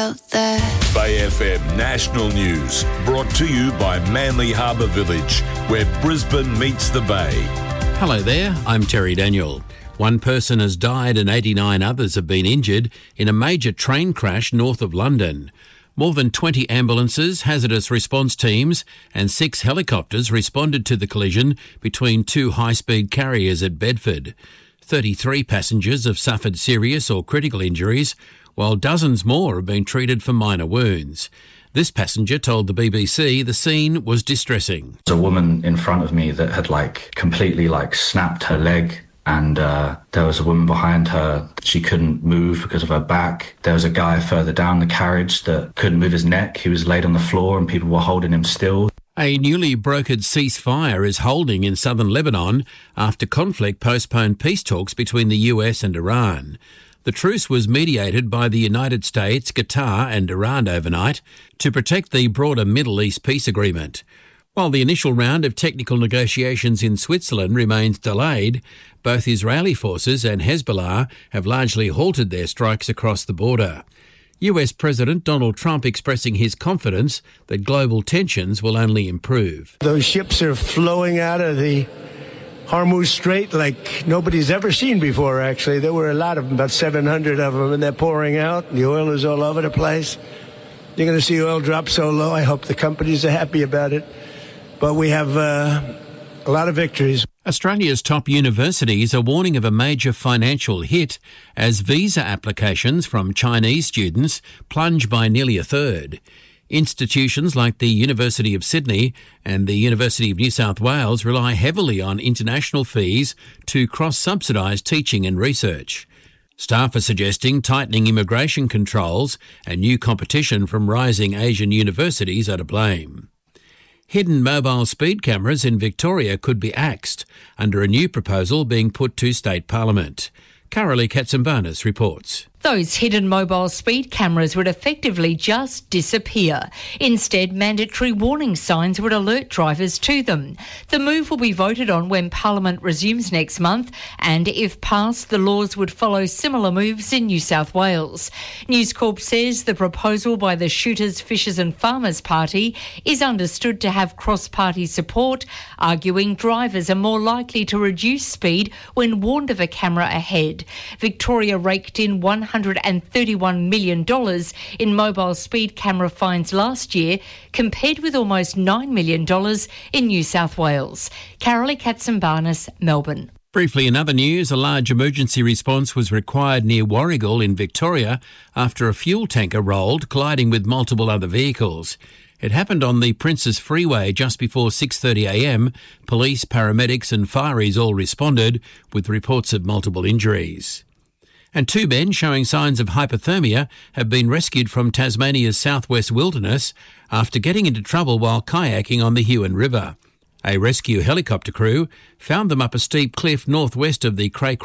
out there. Bay FM National News, brought to you by Manly Harbour Village, where Brisbane meets the Bay. Hello there, I'm Terry Daniel. One person has died and 89 others have been injured in a major train crash north of London. More than 20 ambulances, hazardous response teams and 6 helicopters responded to the collision between two high-speed carriers at Bedford. 33 passengers have suffered serious or critical injuries, while dozens more have been treated for minor wounds. This passenger told the BBC the scene was distressing. There's a woman in front of me that had completely snapped her leg, and there was a woman behind her. She couldn't move because of her back. There was a guy further down the carriage that couldn't move his neck. He was laid on the floor and people were holding him still. A newly brokered ceasefire is holding in southern Lebanon after conflict postponed peace talks between the US and Iran. The truce was mediated by the United States, Qatar and Iran overnight to protect the broader Middle East peace agreement. While the initial round of technical negotiations in Switzerland remains delayed, both Israeli forces and Hezbollah have largely halted their strikes across the border. US President Donald Trump expressing his confidence that global tensions will only improve. Those ships are flowing out of the Hormuz Strait like nobody's ever seen before, actually. There were a lot of them, about 700 of them, and they're pouring out. The oil is all over the place. You're going to see oil drop so low. I hope the companies are happy about it. But we have a lot of victories. Australia's top universities are warning of a major financial hit as visa applications from Chinese students plunge by nearly a third. Institutions like the University of Sydney and the University of New South Wales rely heavily on international fees to cross-subsidise teaching and research. Staff are suggesting tightening immigration controls and new competition from rising Asian universities are to blame. Hidden mobile speed cameras in Victoria could be axed under a new proposal being put to State Parliament. Carolee Katsimbanis reports. Those hidden mobile speed cameras would effectively just disappear. Instead, mandatory warning signs would alert drivers to them. The move will be voted on when Parliament resumes next month, and if passed, the laws would follow similar moves in New South Wales. News Corp says the proposal by the Shooters, Fishers and Farmers Party is understood to have cross-party support, arguing drivers are more likely to reduce speed when warned of a camera ahead. Victoria raked in $131 million in mobile speed camera fines last year, compared with almost $9 million in New South Wales. Carolee Katsimbanis, Melbourne. Briefly in other news, a large emergency response was required near Warragul in Victoria after a fuel tanker rolled, colliding with multiple other vehicles. It happened on the Princes Freeway just before 6:30am. Police, paramedics and fireys all responded with reports of multiple injuries. And 2 men showing signs of hypothermia have been rescued from Tasmania's southwest wilderness after getting into trouble while kayaking on the Huon River. A rescue helicopter crew found them up a steep cliff northwest of the Cray